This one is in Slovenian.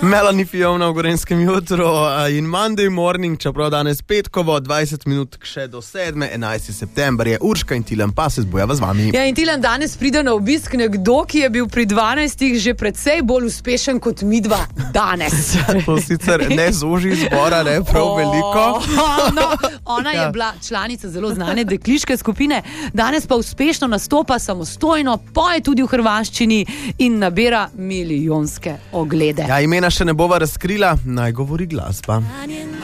Melanie Fiona v Gorenjskem jutru in Monday morning, čeprav danes petkovo, 20 minut še do 7, 11. september je Urška in Tilen pa se zbujava z vami. Ja, in Tilen, danes pride na obisk nekdo, ki je bil pri 12 že precej bolj uspešen kot midva danes. To sicer ne zoži zbora, ne prav veliko. No, ona je bila članica zelo znane dekliške skupine, danes pa uspešno nastopa samostojno, poje tudi v hrvaščini in nabira milijonske oglede. Ja, imena še ne bova razkrila, naj govori glasba.